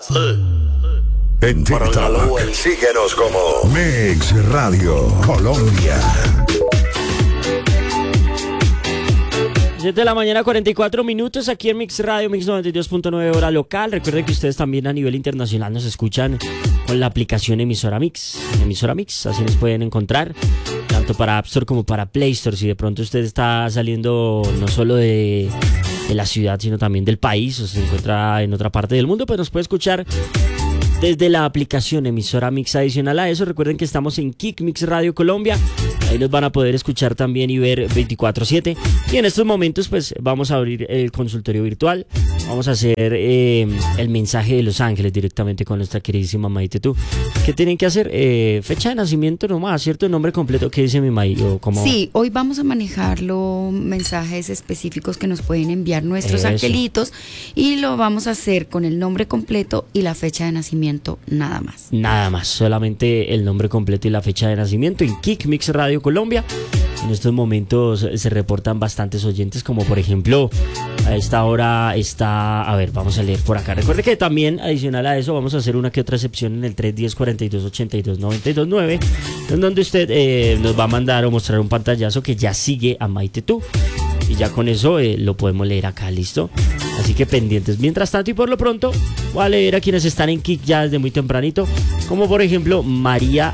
En TikTok, síguenos como Mix Radio Colombia. 7 de la mañana, 44 minutos, aquí en Mix Radio, Mix 92.9 hora local. Recuerden que ustedes también a nivel internacional nos escuchan con la aplicación Emisora Mix. Emisora Mix, así nos pueden encontrar, tanto para App Store como para Play Store. Si de pronto usted está saliendo no solo de la ciudad, sino también del país, o se encuentra en otra parte del mundo, pues nos puede escuchar desde la aplicación Emisora Mix. Adicional a eso, recuerden que estamos en Kick Mix Radio Colombia. Ahí nos van a poder escuchar también y ver 24/7. Y en estos momentos pues vamos a abrir el consultorio virtual. Vamos a hacer el mensaje de Los Ángeles directamente con nuestra queridísima Maite Tú. ¿Qué tienen que hacer? Fecha de nacimiento nomás, ¿cierto? El nombre completo. ¿Qué dice mi May? Sí, hoy vamos a manejar los mensajes específicos que nos pueden enviar nuestros angelitos. Y lo vamos a hacer con el nombre completo y la fecha de nacimiento, nada más. Nada más, solamente el nombre completo y la fecha de nacimiento en Kick Mix Radio Colombia. En estos momentos se reportan bastantes oyentes, como por ejemplo a esta hora está, a ver, vamos a leer por acá. Recuerde que también adicional a eso vamos a hacer una que otra excepción en el 310-42-82-92-9, en donde usted nos va a mandar o mostrar un pantallazo que ya sigue a Maite Tú. Y ya con eso lo podemos leer acá, ¿listo? Así que pendientes. Mientras tanto y por lo pronto, voy a leer a quienes están en Kick ya desde muy tempranito. Como por ejemplo María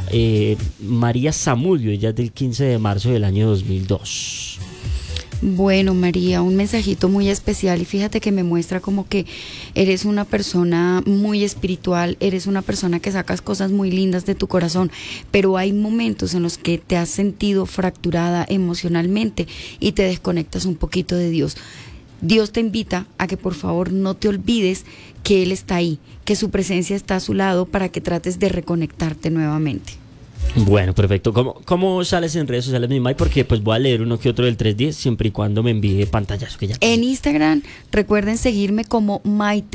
Zamudio, ella es del 15 de marzo del año 2002. Bueno, María, un mensajito muy especial y fíjate que me muestra como que eres una persona muy espiritual, eres una persona que sacas cosas muy lindas de tu corazón, pero hay momentos en los que te has sentido fracturada emocionalmente y te desconectas un poquito de Dios. Dios te invita a que por favor no te olvides que Él está ahí, que su presencia está a su lado para que trates de reconectarte nuevamente. Bueno, perfecto. ¿Cómo sales en redes sociales, mi May? Porque pues voy a leer uno que otro del 310 siempre y cuando me envíe pantallazo que ya tengo. En Instagram, recuerden seguirme como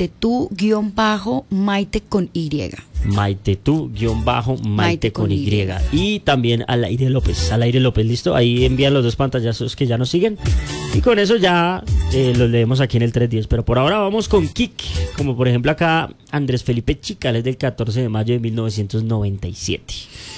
MaiteTú_Maite con Y. MaiteTú_Maite con Y. Y también al Aire López, ¿listo? Ahí envían los dos pantallazos que ya nos siguen. Y con eso ya los leemos aquí en el 310. Pero por ahora vamos con Kick. Como por ejemplo acá Andrés Felipe Chical, es del 14 de mayo de 1997.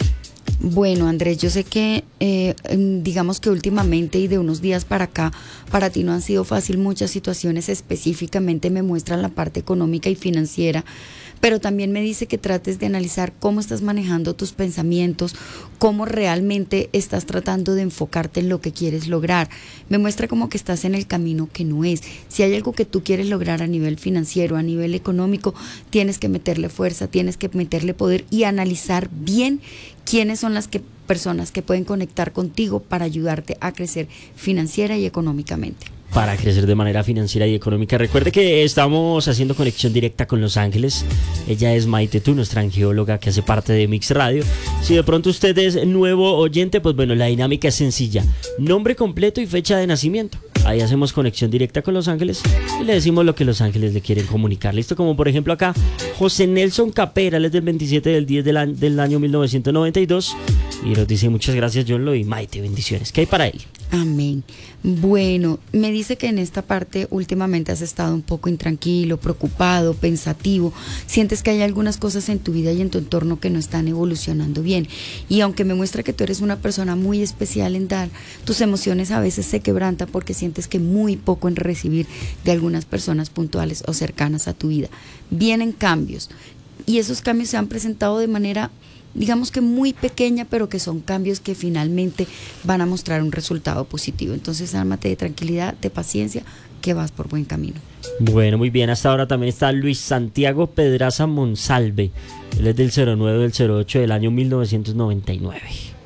Bueno, Andrés, yo sé que digamos que últimamente y de unos días para acá, para ti no han sido fácil muchas situaciones, específicamente me muestran la parte económica y financiera, pero también me dice que trates de analizar cómo estás manejando tus pensamientos, cómo realmente estás tratando de enfocarte en lo que quieres lograr. Me muestra como que estás en el camino que no es. Si hay algo que tú quieres lograr a nivel financiero, a nivel económico, tienes que meterle fuerza, tienes que meterle poder y analizar bien quiénes son las personas que pueden conectar contigo para ayudarte a crecer financiera y económicamente. Para crecer de manera financiera y económica. Recuerde que estamos haciendo conexión directa con Los Ángeles. Ella es Maite Tú, nuestra angióloga que hace parte de Mix Radio. Si de pronto usted es nuevo oyente, pues bueno, la dinámica es sencilla. Nombre completo y fecha de nacimiento. Ahí hacemos conexión directa con Los Ángeles y le decimos lo que Los Ángeles le quieren comunicar. ¿Listo? Como por ejemplo acá, José Nelson Capera, él es del 27 del 10 del año 1992. Y nos dice: muchas gracias, John Lo y Maite, bendiciones. ¿Qué hay para él? Amén. Bueno, me dice que en esta parte últimamente has estado un poco intranquilo, preocupado, pensativo. Sientes que hay algunas cosas en tu vida y en tu entorno que no están evolucionando bien. Y aunque me muestra que tú eres una persona muy especial en dar, tus emociones a veces se quebrantan porque sientes que muy poco en recibir de algunas personas puntuales o cercanas a tu vida. Vienen cambios y esos cambios se han presentado de manera, digamos que muy pequeña, pero que son cambios que finalmente van a mostrar un resultado positivo. Entonces, ármate de tranquilidad, de paciencia, que vas por buen camino. Bueno, muy bien. Hasta ahora también está Luis Santiago Pedraza Monsalve. Él es del 09 del 08 del año 1999.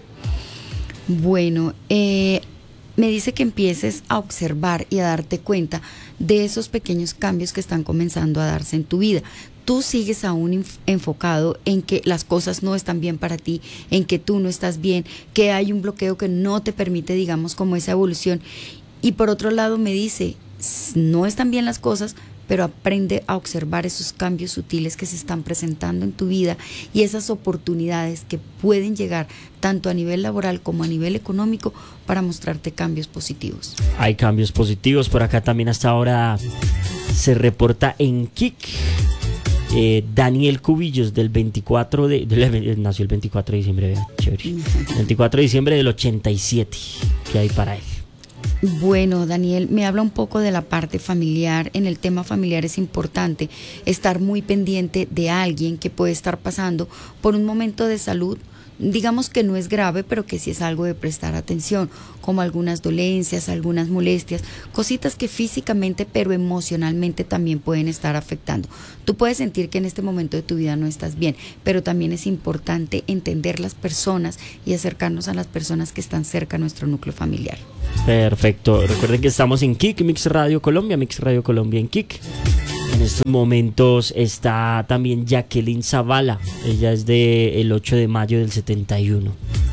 Bueno, me dice que empieces a observar y a darte cuenta de esos pequeños cambios que están comenzando a darse en tu vida. Tú sigues aún enfocado en que las cosas no están bien para ti, en que tú no estás bien, que hay un bloqueo que no te permite, digamos, como esa evolución. Y por otro lado me dice, no están bien las cosas, pero aprende a observar esos cambios sutiles que se están presentando en tu vida y esas oportunidades que pueden llegar tanto a nivel laboral como a nivel económico para mostrarte cambios positivos. Hay cambios positivos. Por acá también hasta ahora se reporta en Kick Daniel Cubillos del 24 nació el 24 de diciembre, vea, chévere. 24 de diciembre del 87. ¿Qué hay para él? Bueno, Daniel, me habla un poco de la parte familiar. En el tema familiar es importante estar muy pendiente de alguien que puede estar pasando por un momento de salud. Digamos que no es grave, pero que sí es algo de prestar atención, como algunas dolencias, algunas molestias, cositas que físicamente pero emocionalmente también pueden estar afectando. Tú puedes sentir que en este momento de tu vida no estás bien, pero también es importante entender las personas y acercarnos a las personas que están cerca a nuestro núcleo familiar. Perfecto. Recuerden que estamos en Kik, Mix Radio Colombia en Kik. En estos momentos está también Jacqueline Zavala. Ella es del 8 de mayo del 71.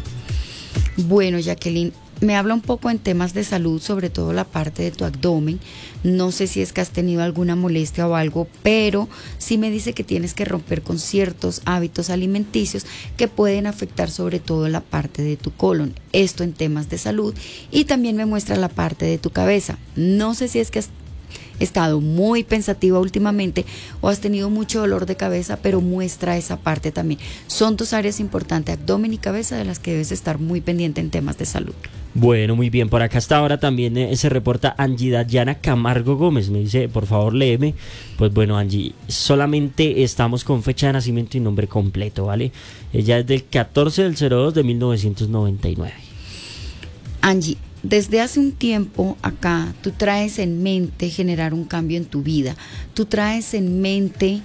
Bueno, Jacqueline, me habla un poco en temas de salud, sobre todo la parte de tu abdomen. No sé si es que has tenido alguna molestia o algo, pero sí me dice que tienes que romper con ciertos hábitos alimenticios que pueden afectar sobre todo la parte de tu colon. Esto en temas de salud. Y también me muestra la parte de tu cabeza. No sé si es que has estado muy pensativa últimamente o has tenido mucho dolor de cabeza, pero muestra esa parte también. Son dos áreas importantes, abdomen y cabeza, de las que debes estar muy pendiente en temas de salud. Bueno, muy bien. Por acá hasta ahora también se reporta Angie Dayana Camargo Gómez. Me dice, por favor, léeme. Pues bueno, Angie, solamente estamos con fecha de nacimiento y nombre completo, ¿vale? Ella es del 14 del 02 de 1999. Angie, desde hace un tiempo acá, tú traes en mente generar un cambio en tu vida. Tú traes en mente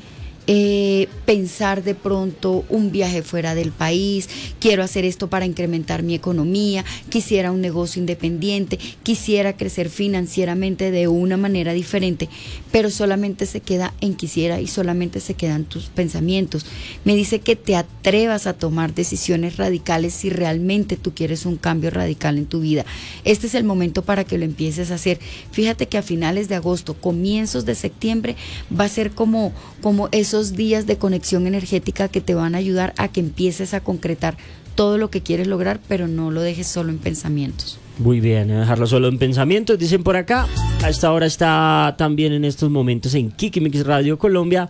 pensar de pronto un viaje fuera del país, quiero hacer esto para incrementar mi economía, quisiera un negocio independiente, quisiera crecer financieramente de una manera diferente, pero solamente se queda en quisiera y solamente se quedan tus pensamientos. Me dice que te atrevas a tomar decisiones radicales si realmente tú quieres un cambio radical en tu vida. Este es el momento para que lo empieces a hacer. Fíjate que a finales de agosto, comienzos de septiembre, va a ser como esos días de conexión energética que te van a ayudar a que empieces a concretar todo lo que quieres lograr, pero no lo dejes solo en pensamientos. Muy bien, dejarlo solo en pensamientos, dicen por acá. A esta hora está también en estos momentos en Kiki Mix Radio Colombia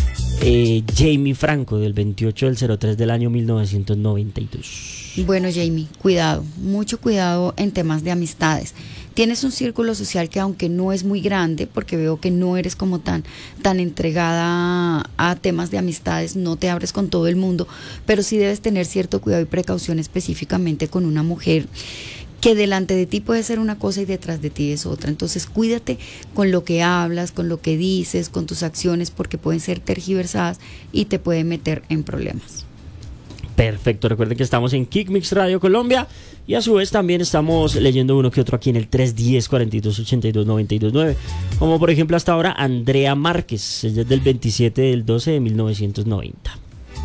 Jamie Franco, del 28 del 03 del año 1992. Bueno, Jamie, cuidado, mucho cuidado en temas de amistades. Tienes un círculo social que, aunque no es muy grande, porque veo que no eres como tan entregada a temas de amistades, no te abres con todo el mundo, pero sí debes tener cierto cuidado y precaución específicamente con una mujer que delante de ti puede ser una cosa y detrás de ti es otra. Entonces cuídate con lo que hablas, con lo que dices, con tus acciones, porque pueden ser tergiversadas y te pueden meter en problemas. Perfecto, recuerden que estamos en Kik Mix Radio Colombia y a su vez también estamos leyendo uno que otro aquí en el 310-4282-929, como por ejemplo hasta ahora Andrea Márquez, ella es del 27 del 12 de 1990.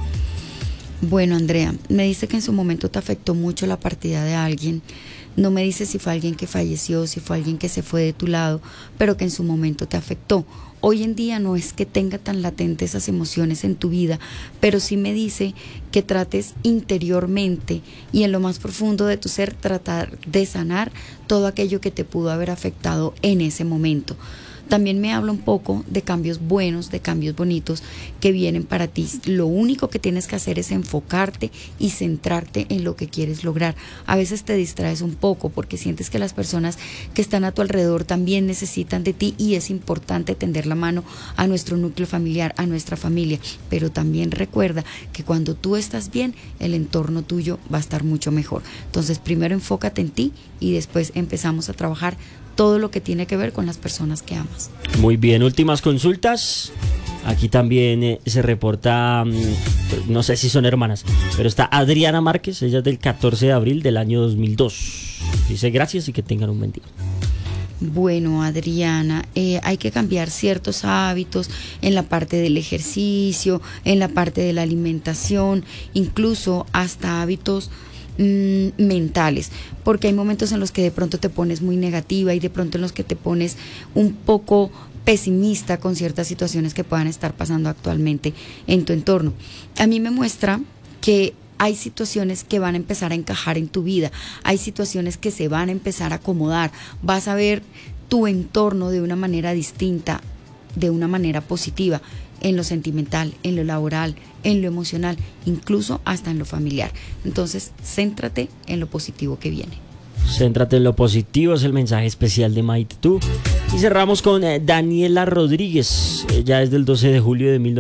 Bueno, Andrea, me dice que en su momento te afectó mucho la partida de alguien. No me dice si fue alguien que falleció, si fue alguien que se fue de tu lado, pero que en su momento te afectó. Hoy en día no es que tenga tan latentes esas emociones en tu vida, pero sí me dice que trates interiormente y en lo más profundo de tu ser tratar de sanar todo aquello que te pudo haber afectado en ese momento. También me habla un poco de cambios buenos, de cambios bonitos que vienen para ti. Lo único que tienes que hacer es enfocarte y centrarte en lo que quieres lograr. A veces te distraes un poco porque sientes que las personas que están a tu alrededor también necesitan de ti y es importante tender la mano a nuestro núcleo familiar, a nuestra familia. Pero también recuerda que cuando tú estás bien, el entorno tuyo va a estar mucho mejor. Entonces, primero enfócate en ti y después empezamos a trabajar todo lo que tiene que ver con las personas que amas. Muy bien, últimas consultas. Aquí también se reporta, no sé si son hermanas, pero está Adriana Márquez, ella es del 14 de abril del año 2002. Dice gracias y que tengan un buen día. Bueno, Adriana, hay que cambiar ciertos hábitos en la parte del ejercicio, en la parte de la alimentación, incluso hasta hábitos mentales, porque hay momentos en los que de pronto te pones muy negativa y de pronto en los que te pones un poco pesimista con ciertas situaciones que puedan estar pasando actualmente en tu entorno. A mí me muestra que hay situaciones que van a empezar a encajar en tu vida, hay situaciones que se van a empezar a acomodar, vas a ver tu entorno de una manera distinta. de una manera positiva, en lo sentimental, en lo laboral, en lo emocional, incluso hasta en lo familiar. Entonces, céntrate en lo positivo que viene. Céntrate en lo positivo, es el mensaje especial de Maite Tú. Y cerramos con Daniela Rodríguez, ya desde el 12 de julio de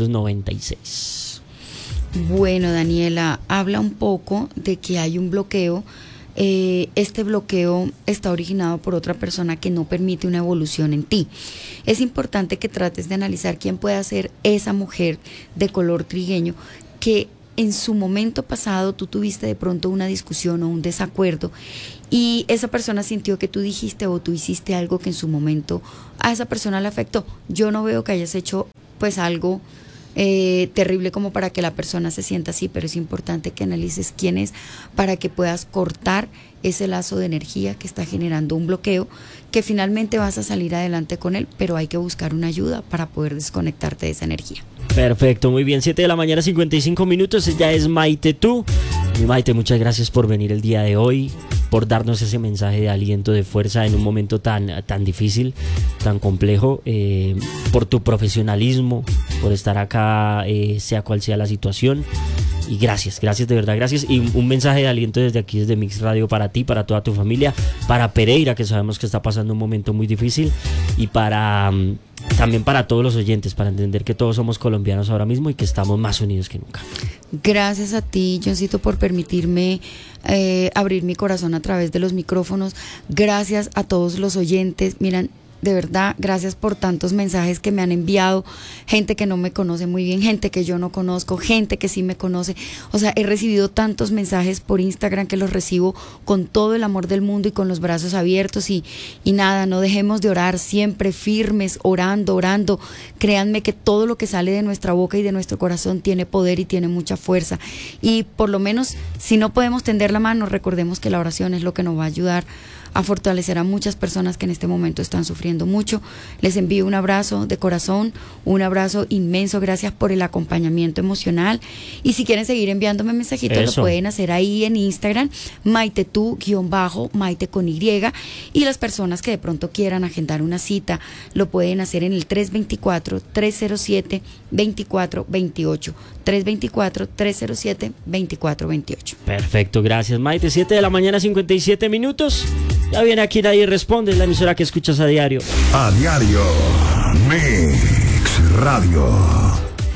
1996. Bueno, Daniela, habla un poco de que hay un bloqueo. Este bloqueo está originado por otra persona que no permite una evolución en ti. Es importante que trates de analizar quién puede ser esa mujer de color trigueño que en su momento pasado tú tuviste de pronto una discusión o un desacuerdo y esa persona sintió que tú dijiste o tú hiciste algo que en su momento a esa persona le afectó. Yo no veo que hayas hecho pues algo terrible como para que la persona se sienta así, pero es importante que analices quién es para que puedas cortar ese lazo de energía que está generando un bloqueo, que finalmente vas a salir adelante con él, pero hay que buscar una ayuda para poder desconectarte de esa energía. Perfecto, muy bien, 7 de la mañana 55 minutos, ya es Maite Tú. Y Maite, muchas gracias por venir el día de hoy, por darnos ese mensaje de aliento, de fuerza en un momento tan difícil, tan complejo, por tu profesionalismo, por estar acá, sea cual sea la situación. Y gracias de verdad, gracias. Y un mensaje de aliento desde aquí, desde Mix Radio, para ti, para toda tu familia, para Pereira, que sabemos que está pasando un momento muy difícil, y también para todos los oyentes, para entender que todos somos colombianos ahora mismo y que estamos más unidos que nunca. Gracias a ti, Johncito, por permitirme abrir mi corazón a través de los micrófonos. Gracias a todos los oyentes. Miran, de verdad, gracias por tantos mensajes que me han enviado, gente que no me conoce muy bien, gente que yo no conozco, gente que sí me conoce. O sea, he recibido tantos mensajes por Instagram que los recibo con todo el amor del mundo y con los brazos abiertos y nada, no dejemos de orar, siempre firmes, orando. Créanme que todo lo que sale de nuestra boca y de nuestro corazón tiene poder y tiene mucha fuerza. Y por lo menos, si no podemos tender la mano, recordemos que la oración es lo que nos va a ayudar a fortalecer a muchas personas que en este momento están sufriendo mucho. Les envío un abrazo de corazón, un abrazo inmenso, gracias por el acompañamiento emocional. Y si quieren seguir enviándome mensajitos, lo pueden hacer ahí en Instagram, Maite Tú, _Maite con Y. Y las personas que de pronto quieran agendar una cita, lo pueden hacer en el 324-307-2428. 324-307-2428. Perfecto, gracias Maite. 7 de la mañana 57 minutos. Ya viene Aquí Nadie Responde, la emisora que escuchas a diario. A diario, Mix Radio.